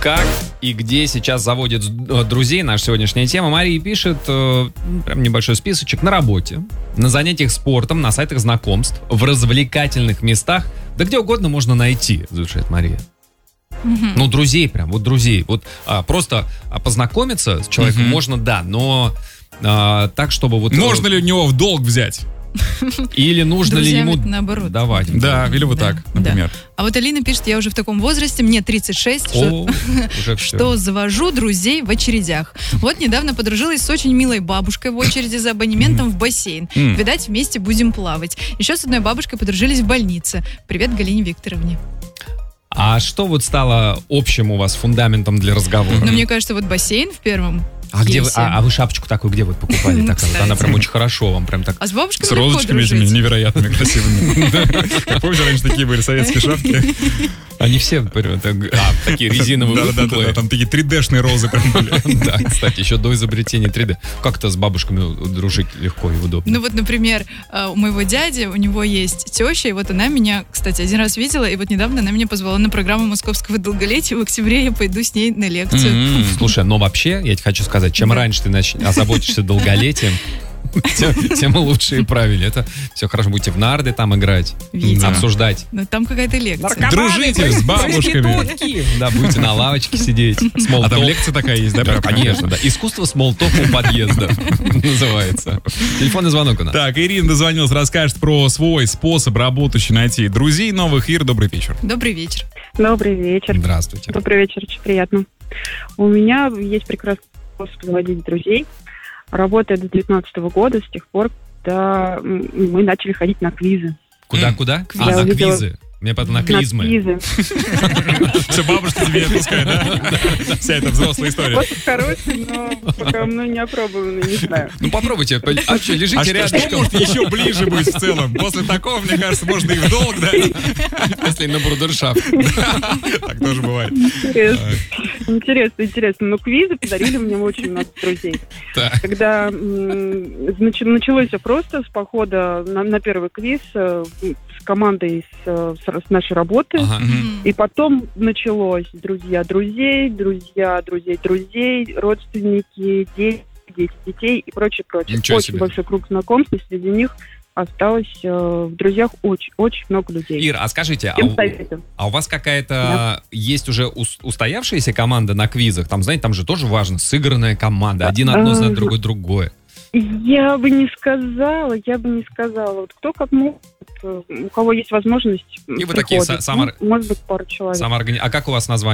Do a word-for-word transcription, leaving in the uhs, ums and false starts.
Как и где сейчас заводят друзей, наша сегодняшняя тема. Мария пишет, э, прям небольшой списочек, на работе, на занятиях спортом, на сайтах знакомств, в развлекательных местах, да где угодно можно найти, завершает Мария. Mm-hmm. Ну, друзей прям, вот друзей. Вот а, просто а, познакомиться с человеком mm-hmm. можно, да, но а, так, чтобы вот... Можно ли у него в долг взять? Или нужно ли ему наоборот давать? Да, или вот да, так, например. Да. А вот Алина пишет, я уже в таком возрасте, мне тридцать шесть, О, что, что завожу друзей в очередях. Вот недавно подружилась с очень милой бабушкой в очереди за абонементом в бассейн. Видать, вместе будем плавать. Еще с одной бабушкой подружились в больнице. Привет Галине Викторовне. А что вот стало общим у вас фундаментом для разговора? Ну, мне кажется, вот бассейн в первом. А, где вы, а, а вы шапочку такую где вот покупали? Ну, такая, вот, она прям очень хорошо вам прям так... А с бабушкой С розочками этими невероятными красивыми. Помните, раньше такие были советские шапки? Они все а, такие резиновые. Да-да-да, там такие три дэ-шные розы прям были. Да, кстати, еще до изобретения три дэ. Как-то с бабушками дружить легко и удобно. Ну вот, например, у моего дяди, у него есть теща, и вот она меня, кстати, один раз видела, и вот недавно она меня позвала на программу московского долголетия. В октябре я пойду с ней на лекцию. Mm-hmm. Слушай, но вообще, я тебе хочу сказать, чем да. раньше ты нач... озаботишься долголетием, тем, тем лучше и правильно. Это все хорошо. Будете в нарды там играть, да. обсуждать. Но там какая-то лекция. Дружите с бабушками. Да, будете на лавочке сидеть. А там лекция такая есть, да? Да, конечно, да. Искусство смолтока у подъезда называется. Телефонный звонок у нас. Так, Ирина дозвонилась, расскажет про свой способ работающий найти друзей новых. Ир, добрый вечер. Добрый вечер. Добрый вечер. Здравствуйте. Добрый вечер, очень приятно. У меня есть прекрасный способ заводить друзей. Работаю до девятнадцатого года, с тех пор, когда мы начали ходить на квизы. Куда-куда? А, на увидела... квизы. Мне потом на клизмы. На квизы. Все, бабушка тебе отпускает, да? Вся эта взрослая история. Вот хороший, но пока мной не опробовано, не знаю. Ну попробуйте. А что, лежите рядом? Что может еще ближе быть в целом? После такого, мне кажется, можно и в долг дать. Если на брудершафт. Так тоже бывает. Интересно, интересно. Но квизы подарили мне очень много друзей. Когда началось все просто с похода на первый квиз с командой с, с нашей работы. Ага. И потом началось друзья друзей, друзья друзей друзей, родственники, дети, дети детей и прочее, прочее. Ничего очень себе. Большой круг знакомств, и среди них осталось э, в друзьях очень, очень много людей. Ира, а скажите, а у, а у вас какая-то да. есть уже устоявшаяся команда на квизах? Там, знаете, там же тоже важно, сыгранная команда. Один одно знает, другой другое. Я бы не сказала, я бы не сказала. Вот кто как может, у кого есть возможность, и вы такие са- само... ну, может быть, пару человек. Самооргани... А как у вас название?